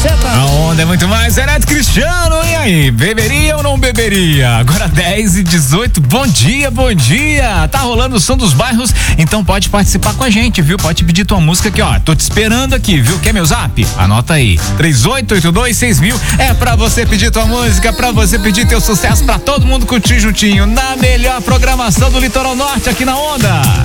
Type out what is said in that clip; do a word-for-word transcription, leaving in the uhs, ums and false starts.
caceta. A onda é muito mais. Zeneto Cristiano, e aí? Beberia ou não beberia? Agora dez e dezoito, bom dia, bom dia. Tá rolando o som dos bairros, então pode participar com a gente, viu? Pode pedir tua música aqui, ó. Tô te esperando aqui, viu? Quer meu zap? Anota aí. três oito oito dois seis mil. É pra você pedir tua música, pra você pedir teu sucesso, pra todo mundo curtir juntinho na melhor programação do Litoral Norte aqui na Onda.